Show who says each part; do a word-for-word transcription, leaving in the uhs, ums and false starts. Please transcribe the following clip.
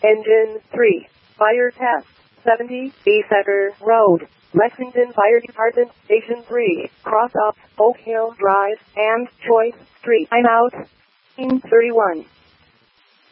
Speaker 1: Engine three. Fire test. seventy, Center Road, Lexington Fire Department, Station three, cross up Oak Hill Drive, and Choice Street. I'm out. thirty-one.